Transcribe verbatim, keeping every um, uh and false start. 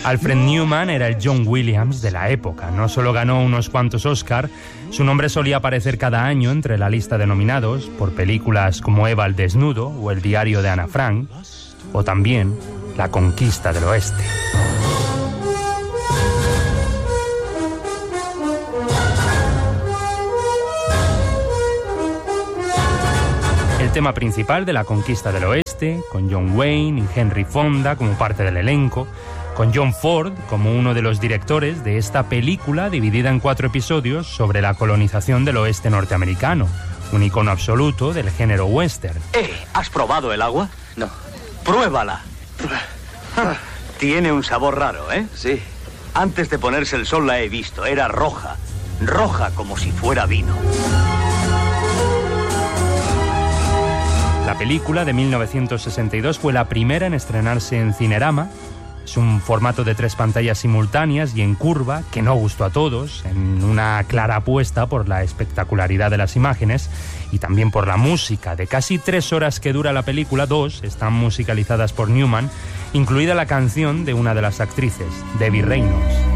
Alfred Newman era el John Williams de la época. No solo ganó unos cuantos Oscar, su nombre solía aparecer cada año entre la lista de nominados por películas como Eva el desnudo o El diario de Ana Frank, o también La conquista del oeste. El tema principal de La conquista del oeste, con John Wayne y Henry Fonda como parte del elenco, con John Ford como uno de los directores de esta película dividida en cuatro episodios sobre la colonización del oeste norteamericano, un icono absoluto del género western. Eh, ¿has probado el agua? No. Pruébala. Ah, tiene un sabor raro, ¿eh? Sí. Antes de ponerse el sol la he visto, era roja, roja como si fuera vino. La película de mil novecientos sesenta y dos fue la primera en estrenarse en Cinerama. Es un formato de tres pantallas simultáneas y en curva que no gustó a todos, en una clara apuesta por la espectacularidad de las imágenes y también por la música. De casi tres horas que dura la película, dos están musicalizadas por Newman, incluida la canción de una de las actrices, Debbie Reynolds.